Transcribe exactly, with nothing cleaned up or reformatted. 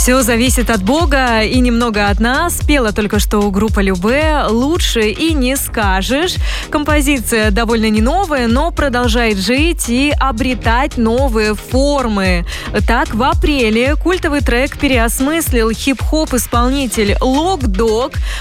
Все зависит от Бога и немного от нас. Пела только что группа Любэ «Лучше и не скажешь». Композиция довольно не новая, но продолжает жить и обретать новые формы. Так, в апреле культовый трек переосмыслил хип-хоп-исполнитель Лок Дог.